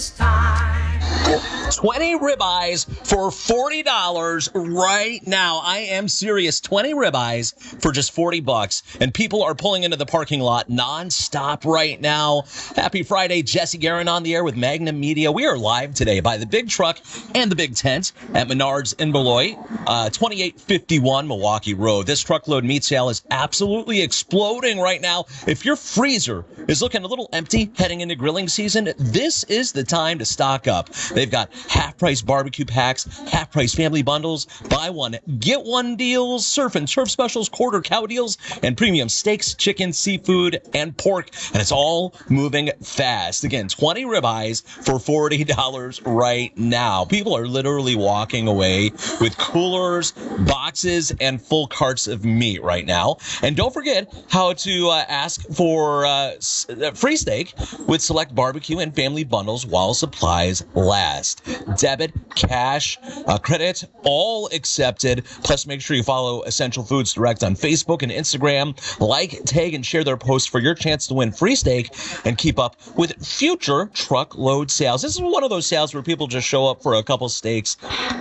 this time. 20 ribeyes for $40 right now. I am serious. 20 ribeyes for just $40. And people are pulling into the parking lot nonstop right now. Happy Friday. Jesse Guerin on the air with Magnum Media. We are live today by the Big Truck and the Big Tent at Menards in Beloit, 2851 Milwaukee Road. This truckload meat sale is absolutely exploding right now. If your freezer is looking a little empty heading into grilling season, this is the time to stock up. They've got half-price barbecue packs, half-price family bundles, buy one, get one deals, surf and turf specials, quarter cow deals, and premium steaks, chicken, seafood, and pork. And it's all moving fast. Again, 20 ribeyes for $40 right now. People are literally walking away with coolers, boxes, and full carts of meat right now. And don't forget how to ask for free steak with select barbecue and family bundles while supplies last. Debit, cash, credit, all accepted. Plus, make sure you follow Essential Foods Direct on Facebook and Instagram. Like, tag, and share their posts for your chance to win free steak and keep up with future truckload sales. This is one of those sales where people just show up for a couple steaks